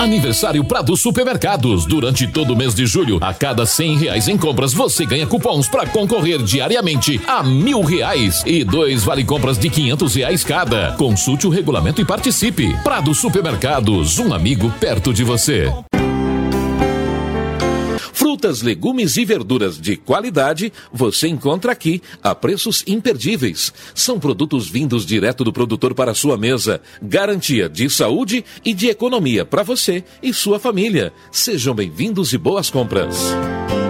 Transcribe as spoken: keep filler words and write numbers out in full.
Aniversário Prado Supermercados. Durante todo o mês de julho, a cada cem reais em compras, você ganha cupons para concorrer diariamente a mil reais e dois vale compras de quinhentos reais cada. Consulte o regulamento e participe. Prado Supermercados, um amigo perto de você. Frutas, legumes e verduras de qualidade você encontra aqui a preços imperdíveis. São produtos vindos direto do produtor para a sua mesa. Garantia de saúde e de economia para você e sua família. Sejam bem-vindos e boas compras.